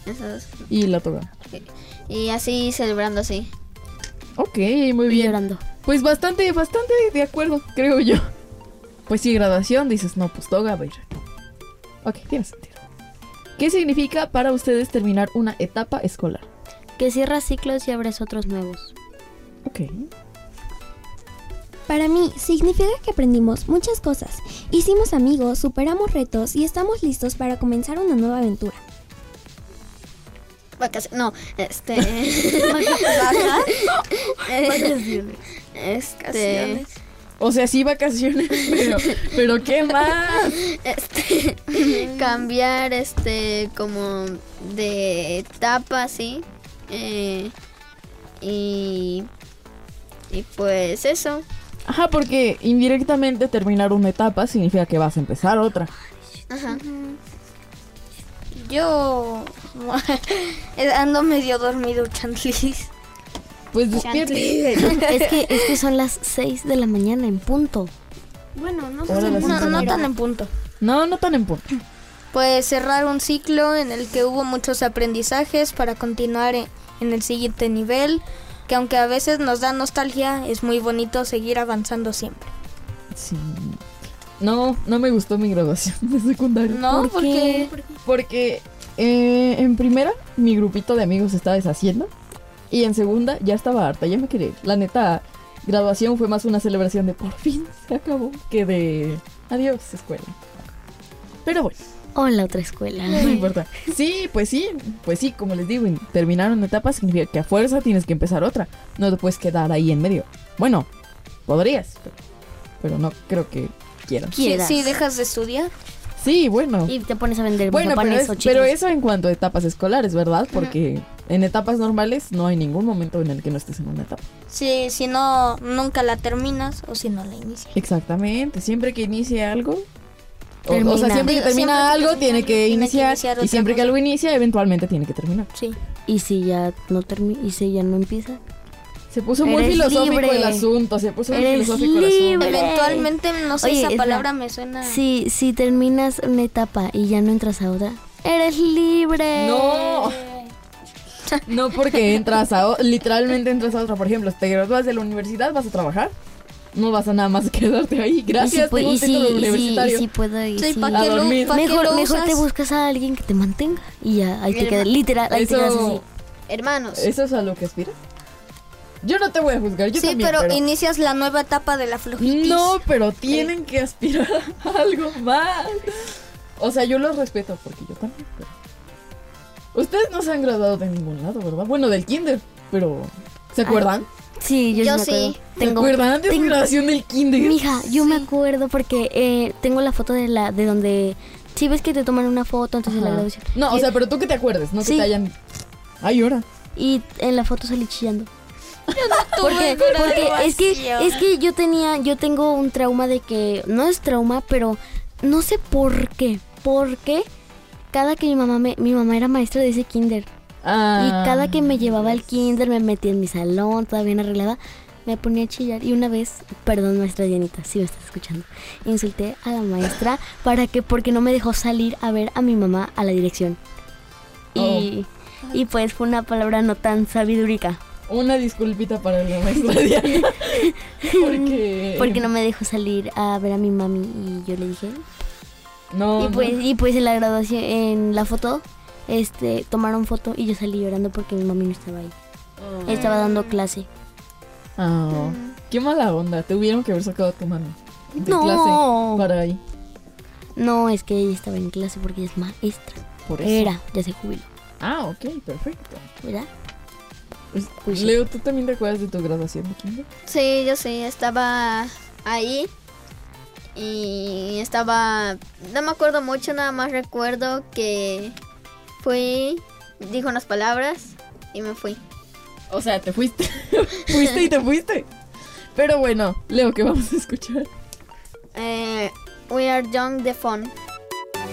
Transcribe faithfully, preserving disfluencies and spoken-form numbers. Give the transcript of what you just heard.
Esos. Y la toga. Y así celebrando así. Ok, muy bien. Llorando. Pues bastante, bastante de acuerdo, creo yo. Pues sí, graduación, dices, no, pues toga, va a ir. Ok, tiene sentido. ¿Qué significa para ustedes terminar una etapa escolar? Que cierras ciclos y abres otros nuevos. Ok. Para mí, significa que aprendimos muchas cosas, hicimos amigos, superamos retos y estamos listos para comenzar una nueva aventura. Vacaciones. No, este. Vacaciones. Este. O sea, sí vacaciones, pero, pero ¿qué más? Este. Cambiar, este, como de etapa, así. Eh, y. Y pues eso. Ajá, porque indirectamente terminar una etapa significa que vas a empezar otra. Ajá. Yo ando medio dormido, Chantlis. Pues despierte. Es que, es que son las seis de la mañana en punto. Bueno, no, Ahora las no, cinco. no tan en punto. No, no tan en punto. Pues cerrar un ciclo en el que hubo muchos aprendizajes para continuar en, en el siguiente nivel, que aunque a veces nos da nostalgia, es muy bonito seguir avanzando siempre. Sí. No, no me gustó mi graduación de secundaria. No, ¿Por porque qué? Porque eh, en primera mi grupito de amigos se estaba deshaciendo. Y en segunda ya estaba harta, ya me quería ir. La neta, graduación fue más una celebración de por fin se acabó que de adiós escuela. Pero bueno, O en la otra escuela. no importa. Sí, pues sí, pues sí, como les digo, terminar una etapa significa que a fuerza tienes que empezar otra. No te puedes quedar ahí en medio. Bueno, podrías, pero, pero no creo que quieras. si, Quieras. si dejas de estudiar. Sí, bueno. Y te pones a vender Bueno, pero, panes es- o chicles. pero eso en cuanto a etapas escolares, ¿verdad? Porque en etapas normales no hay ningún momento en el que no estés en una etapa. Si, si no, nunca la terminas o si no la inicias. Exactamente, siempre que inicie algo, o, Termina. o sea, siempre que Digo, termina siempre que algo termina tiene algo, que tiene que iniciar, iniciar y otra siempre que cosa. algo inicia, eventualmente tiene que terminar. Sí. Y si ya no termina, y si ya no empieza. Se puso muy Eres filosófico libre. el asunto, se puso muy Eres filosófico el asunto. libre. Eventualmente, no sé, Oye, esa es palabra la- me suena. Si, si terminas una etapa y ya no entras a otra, eres libre. No, no porque entras a, o- literalmente entras a otra. Por ejemplo, si te gradúas de la universidad, vas a trabajar. No vas a nada más quedarte ahí. Gracias, Y si, pu- tengo un y si- título y si- universitario. y si puedo, y Sí, si- ¿pa' A qué lo, dormir. pa' qué Mejor, lo mejor te usas? buscas a alguien que te mantenga. Y ya, ahí te Mira, quedas. Literal, ahí te quedas así. Eso, Hermanos. ¿Eso es a lo que aspiras? Yo no te voy a juzgar, yo Sí, también, pero, pero... inicias la nueva etapa de la flojitis. No, pero tienen que aspirar a algo más. O sea, yo los respeto porque yo también. Pero... Ustedes no se han graduado de ningún lado, ¿verdad? Bueno, del kinder, pero ¿se acuerdan? Sí, yo, Yo sí. me acuerdo. sí. ¿Se Tengo, acuerdan de su tengo- graduación del kinder? Mija, yo me acuerdo porque eh, tengo la foto de la de donde sí ves que te toman una foto antes de la Ajá. graduación. No, o Y- sea, pero tú que te acuerdes, no que Sí. te hayan... Ay, ahora. y en la foto salí chillando. Tuve Porque, porque es que graduación. es que yo tenía yo tengo un trauma de que no es trauma, pero no sé por qué, porque cada que mi mamá me, mi mamá era maestra de ese kinder Ah, y cada que me llevaba al kinder me metía en mi salón, toda bien arreglada, me ponía a chillar y una vez, perdón maestra Dianita, si me estás escuchando, insulté a la maestra para que porque no me dejó salir a ver a mi mamá a la dirección. Y y pues fue una palabra no tan sabidúrica. Una disculpita para la maestra Diana. Porque... Porque no me dejó salir a ver a mi mami y yo le dije. No, y pues no. y pues en la graduación, en la foto, este, tomaron foto y yo salí llorando porque mi mami no estaba ahí. Ah. Estaba dando clase. Ah, qué mala onda. Te hubieron que haber sacado a tu mano de No. clase para ahí. No, es que ella estaba en clase porque ella es maestra. Por eso. Era, ya se jubiló, Ah, ok, perfecto. ¿verdad? Pues, Pues sí. Leo, ¿tú también te acuerdas de tu graduación de kinder? Sí, yo sí, estaba ahí y estaba, no me acuerdo mucho, nada más recuerdo que fui, dijo unas palabras y me fui. O sea, te fuiste. Fuiste y te fuiste. Pero bueno, Leo, ¿qué vamos a escuchar? Eh, We Are Young, The Fun.